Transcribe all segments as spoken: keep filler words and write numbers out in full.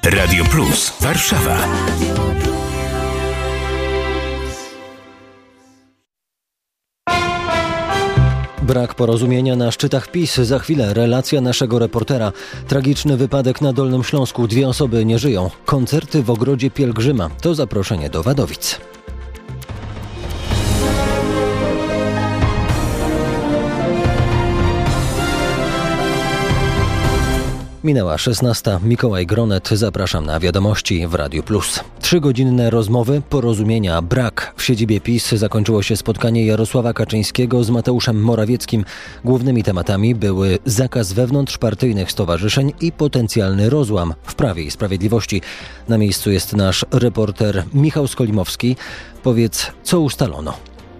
Radio Plus Warszawa. Brak porozumienia na szczytach PiS. Za chwilę relacja naszego reportera. Tragiczny wypadek na Dolnym Śląsku. Dwie osoby nie żyją. Koncerty w Ogrodzie Pielgrzyma. To zaproszenie do Wadowic. Minęła szesnasta. Mikołaj Gronet. Zapraszam na wiadomości w Radiu Plus. Trzygodzinne rozmowy, porozumienia, brak. W siedzibie PiS zakończyło się spotkanie Jarosława Kaczyńskiego z Mateuszem Morawieckim. Głównymi tematami były zakaz wewnątrzpartyjnych stowarzyszeń i potencjalny rozłam w Prawie i Sprawiedliwości. Na miejscu jest nasz reporter Michał Skolimowski. Powiedz, co ustalono?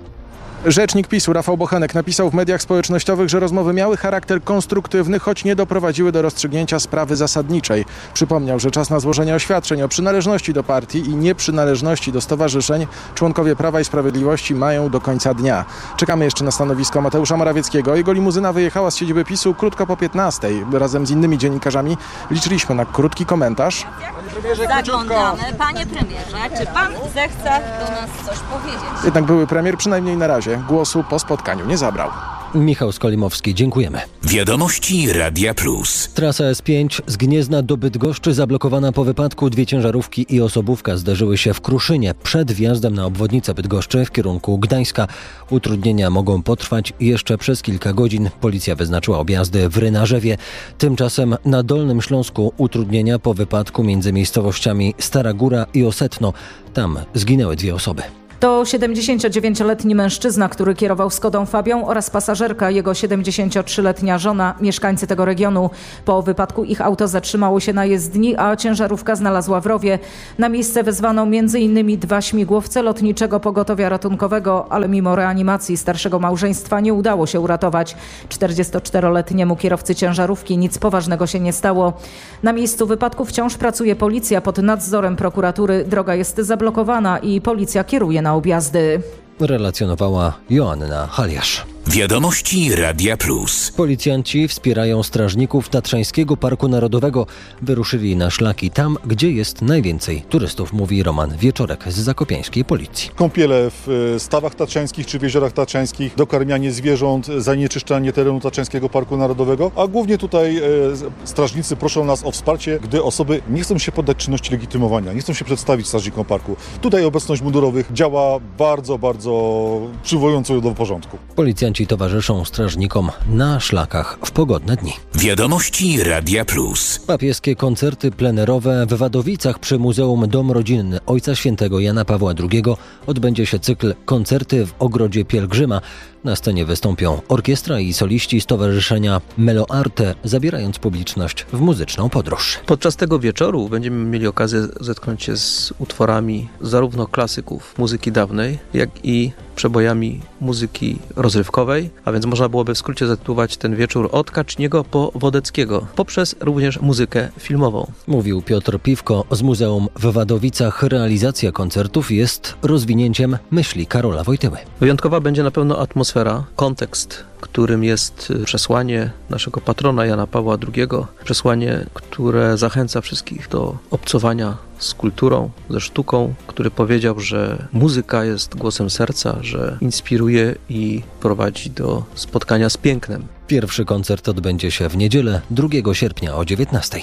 Rzecznik PiS-u Rafał Bochenek napisał w mediach społecznościowych, że rozmowy miały charakter konstruktywny, choć nie doprowadziły do rozstrzygnięcia sprawy zasadniczej. Przypomniał, że czas na złożenie oświadczeń o przynależności do partii i nieprzynależności do stowarzyszeń członkowie Prawa i Sprawiedliwości mają do końca dnia. Czekamy jeszcze na stanowisko Mateusza Morawieckiego. Jego limuzyna wyjechała z siedziby PiS-u krótko po piętnastej. Razem z innymi dziennikarzami liczyliśmy na krótki komentarz. Zaglądamy. Panie premierze, czy pan zechce do nas coś powiedzieć? Jednak były premier przynajmniej na razie głosu po spotkaniu nie zabrał. Michał Skolimowski, dziękujemy. Wiadomości Radia Plus. Trasa S pięć z Gniezna do Bydgoszczy zablokowana po wypadku. Dwie ciężarówki i osobówka zderzyły się w Kruszynie przed wjazdem na obwodnicę Bydgoszczy w kierunku Gdańska. Utrudnienia mogą potrwać jeszcze przez kilka godzin. Policja wyznaczyła objazdy w Rynarzewie. Tymczasem na Dolnym Śląsku utrudnienia po wypadku między miejscowościami Stara Góra i Osetno. Tam zginęły dwie osoby. To siedemdziesięciodziewięcioletni mężczyzna, który kierował Skodą Fabią, oraz pasażerka, jego siedemdziesięciotrzyletnia żona, mieszkańcy tego regionu. Po wypadku ich auto zatrzymało się na jezdni, a ciężarówka znalazła w rowie. Na miejsce wezwano między innymi dwa śmigłowce Lotniczego Pogotowia Ratunkowego, ale mimo reanimacji starszego małżeństwa nie udało się uratować. czterdziestoczteroletniemu kierowcy ciężarówki nic poważnego się nie stało. Na miejscu wypadku wciąż pracuje policja pod nadzorem prokuratury. Droga jest zablokowana i policja kieruje na objazdy. Relacjonowała Joanna Haliarz. Wiadomości Radia Plus. Policjanci wspierają strażników Tatrzańskiego Parku Narodowego. Wyruszyli na szlaki tam, gdzie jest najwięcej turystów, mówi Roman Wieczorek z zakopiańskiej policji. Kąpiele w stawach tatrzańskich czy w jeziorach tatrzańskich, dokarmianie zwierząt, zanieczyszczanie terenu Tatrzańskiego Parku Narodowego, a głównie tutaj e, strażnicy proszą nas o wsparcie, gdy osoby nie chcą się poddać czynności legitymowania, nie chcą się przedstawić strażnikom parku. Tutaj obecność mundurowych działa bardzo, bardzo przywołująco do porządku. Policjanci Ci towarzyszą strażnikom na szlakach w pogodne dni. Wiadomości Radia Plus. Papieskie koncerty plenerowe w Wadowicach przy Muzeum Dom Rodzinny Ojca Świętego Jana Pawła drugiego odbędzie się cykl Koncerty w Ogrodzie Pielgrzyma. Na scenie wystąpią orkiestra i soliści Stowarzyszenia Meloarte, zabierając publiczność w muzyczną podróż. Podczas tego wieczoru będziemy mieli okazję zetknąć się z utworami zarówno klasyków muzyki dawnej, jak i przebojami muzyki rozrywkowej, a więc można byłoby w skrócie zatytułować ten wieczór od Kaczniego po Wodeckiego, poprzez również muzykę filmową. Mówił Piotr Piwko z Muzeum w Wadowicach. Realizacja koncertów jest rozwinięciem myśli Karola Wojtyły. Wyjątkowa będzie na pewno atmosfera, kontekst, którym jest przesłanie naszego patrona Jana Pawła drugiego. Przesłanie, które zachęca wszystkich do obcowania z kulturą, ze sztuką, który powiedział, że muzyka jest głosem serca, że inspiruje i prowadzi do spotkania z pięknem. Pierwszy koncert odbędzie się w niedzielę, drugiego sierpnia o dziewiętnastej.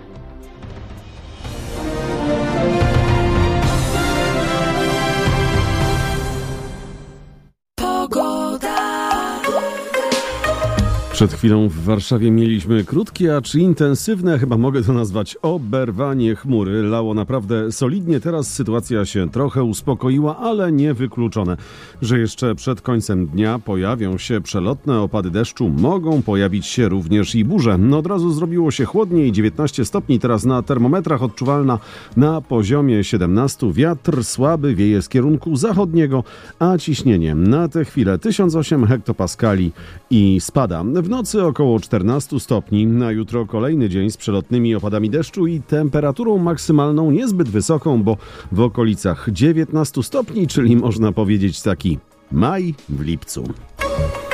Przed chwilą w Warszawie mieliśmy krótkie, acz intensywne, chyba mogę to nazwać, oberwanie chmury. Lało naprawdę solidnie, teraz sytuacja się trochę uspokoiła, ale nie wykluczone, że jeszcze przed końcem dnia pojawią się przelotne opady deszczu, mogą pojawić się również i burze. No od razu zrobiło się chłodniej, dziewiętnaście stopni, teraz na termometrach odczuwalna na poziomie siedemnaście. Wiatr słaby wieje z kierunku zachodniego, a ciśnienie na tę chwilę tysiąc osiem hektopaskali i spada. W nocy około czternaście stopni, na jutro kolejny dzień z przelotnymi opadami deszczu i temperaturą maksymalną niezbyt wysoką, bo w okolicach dziewiętnaście stopni, czyli można powiedzieć taki maj w lipcu.